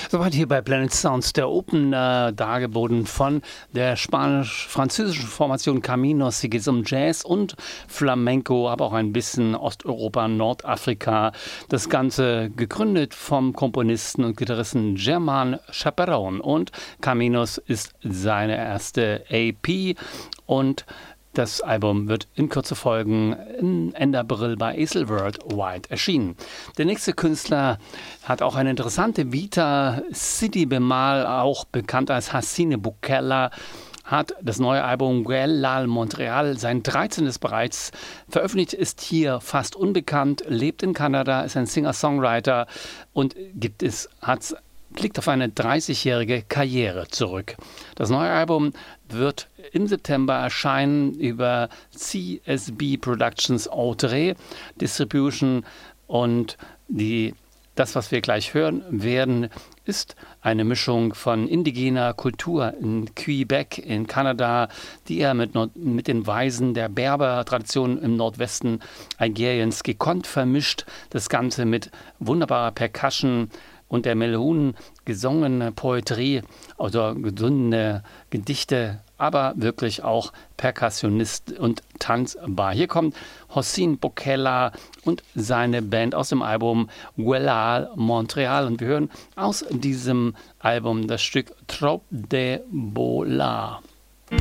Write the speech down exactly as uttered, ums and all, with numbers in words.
Soweit hier bei Planet Sounds der Opener, dargeboten von der spanisch-französischen Formation Caminos. Hier geht es um Jazz und Flamenco, aber auch ein bisschen Osteuropa, Nordafrika. Das Ganze gegründet vom Komponisten und Gitarristen Germán Chaperón. Und Caminos ist seine erste A P und das Album wird in Kürze folgen, Ende April bei Easel Worldwide erschienen. Der nächste Künstler hat auch eine interessante Vita. Sidi Bemal, auch bekannt als Hassine Bukella, hat das neue Album Guellal Montreal, sein dreizehntes bereits, veröffentlicht, ist hier fast unbekannt, lebt in Kanada, ist ein Singer-Songwriter und gibt es, hat blickt auf eine dreißigjährige Karriere zurück. Das neue Album wird im September erscheinen über C S B Productions Outre Distribution und die, das, was wir gleich hören werden, ist eine Mischung von indigener Kultur in Quebec in Kanada, die er mit, Nord- mit den Weisen der Berber-Tradition im Nordwesten Algeriens gekonnt vermischt. Das Ganze mit wunderbarer Percussion und der Melhunen gesungene Poetrie, also gesungene Gedichte, aber wirklich auch Perkussionist und tanzbar. Hier kommt Hassine Bukella und seine Band aus dem Album Guellal Montreal und wir hören aus diesem Album das Stück Trop de Bola.